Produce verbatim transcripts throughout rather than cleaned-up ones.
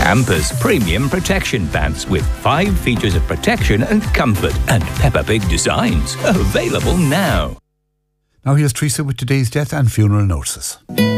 Campus Premium Protection Pants with five features of protection and comfort and Peppa Pig designs. Available now. Now here's Teresa with today's death and funeral notices.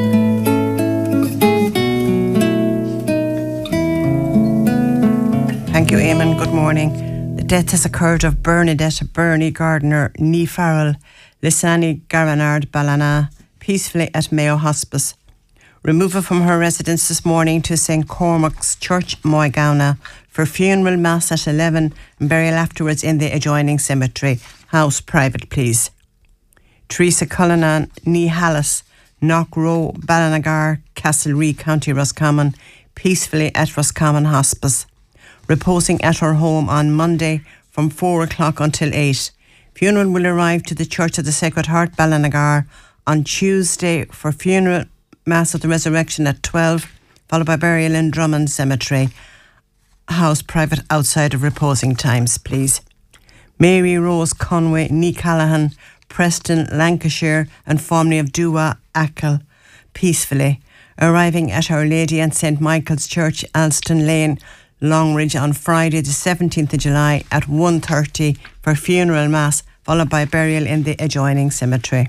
Thank you, Eamon. Good morning. The death has occurred of Bernadette Bernie Gardner Nee Farrell, Lisani Garanard Ballana, peacefully at Mayo Hospice. Removal from her residence this morning to Saint Cormac's Church, Moygauna, for funeral mass at eleven and burial afterwards in the adjoining cemetery. House private, please. Teresa Cullinan Nee Hallis, Knock Row, Ballanagar, Castlereagh, County Roscommon, peacefully at Roscommon Hospice. Reposing at her home on Monday from four o'clock until eight. Funeral will arrive to the Church of the Sacred Heart, Ballanagar, on Tuesday for funeral Mass of the Resurrection at twelve, followed by burial in Drummond Cemetery. House private outside of reposing times, please. Mary Rose Conway Nee Callahan, Preston, Lancashire, and formerly of Dua Ackle, peacefully, arriving at Our Lady and Saint Michael's Church, Alston Lane, Longridge, on Friday the seventeenth of July at one thirty for funeral mass, followed by burial in the adjoining cemetery.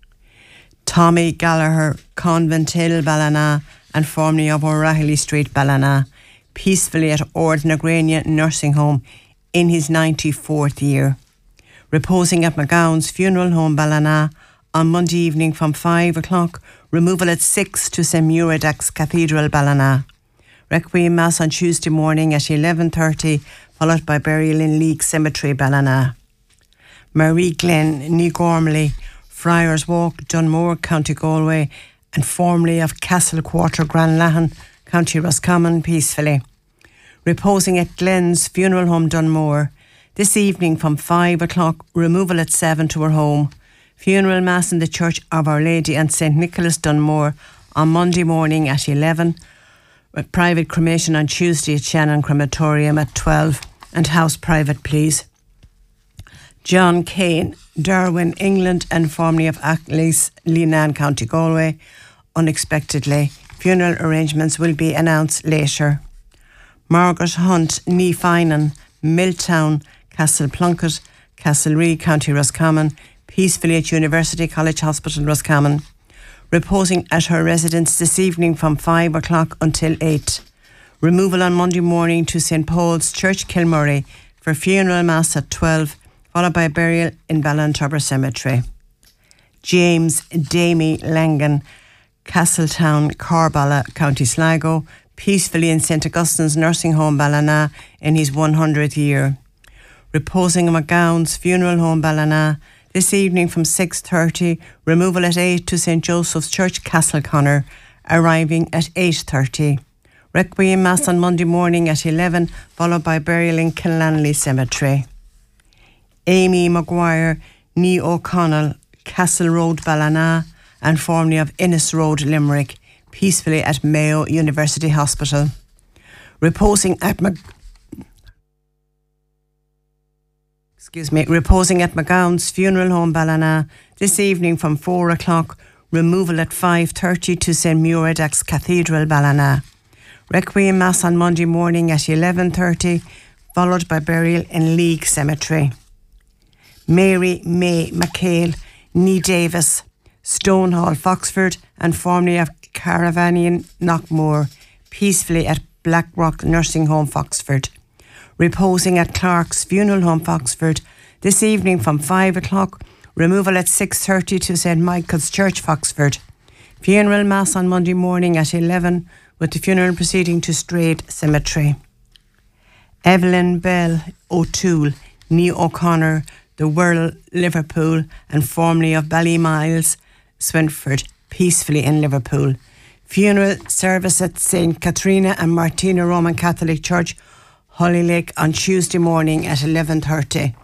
Tommy Gallagher, Convent Hill, Ballina, and formerly of O'Reilly Street, Ballina, peacefully at Ordinagrania Nursing Home in his ninety-fourth year. Reposing at McGowan's Funeral Home, Ballina, on Monday evening from five o'clock, removal at six to Saint Muradach's Cathedral, Ballina. Requiem Mass on Tuesday morning at eleven thirty, followed by burial in Leek Cemetery, Ballina. Marie Glenn Nee Gormley, Friars Walk, Dunmore, County Galway, and formerly of Castle Quarter, Granlahan, County Roscommon, peacefully. Reposing at Glenn's Funeral Home, Dunmore. This evening from five o'clock, removal at seven to her home. Funeral Mass in the Church of Our Lady and Saint Nicholas, Dunmore, on Monday morning at eleven. With private cremation on Tuesday at Shannon Crematorium at twelve. And house private, please. John Kane, Darwin, England, and formerly of Achleys, Leenan, County Galway, unexpectedly. Funeral arrangements will be announced later. Margaret Hunt, Nee Finan, Milltown, Castle Plunkett, Castlereagh, County Roscommon, peacefully at University College Hospital, Roscommon. Reposing at her residence this evening from five o'clock until eight. Removal on Monday morning to Saint Paul's Church, Kilmurray, for funeral mass at twelve, followed by burial in Ballantubber Cemetery. James Damie Langan, Castletown, Corballa, County Sligo, peacefully in Saint Augustine's Nursing Home, Ballina, in his one hundredth year. Reposing in McGowan's Funeral Home, Ballina, this evening from six thirty, removal at eight to Saint Joseph's Church, Castleconnor, arriving at eight thirty. Requiem Mass on Monday morning at eleven, followed by burial in Killanley Cemetery. Amy Maguire, Nee O'Connell, Castle Road, Ballina, and formerly of Innes Road, Limerick, peacefully at Mayo University Hospital. Reposing at Mac- Excuse me, reposing at McGowan's Funeral Home, Ballina, this evening from four o'clock, removal at five thirty to Saint Muradach's Cathedral, Ballina. Requiem Mass on Monday morning at eleven thirty, followed by burial in Leek Cemetery. Mary May McHale, Nee Davis, Stonehall, Foxford, and formerly of Caravanian Knockmore, peacefully at Blackrock Nursing Home, Foxford. Reposing at Clark's Funeral Home, Foxford, this evening from five o'clock, removal at six thirty to Saint Michael's Church, Foxford. Funeral Mass on Monday morning at eleven, with the funeral proceeding to Straight Cemetery. Evelyn Bell O'Toole, Nee O'Connor, The Whirl, Liverpool, and formerly of Ballymiles, Swinford, peacefully in Liverpool. Funeral service at Saint Katrina and Martina Roman Catholic Church, Holy Lake, on Tuesday morning at eleven thirty.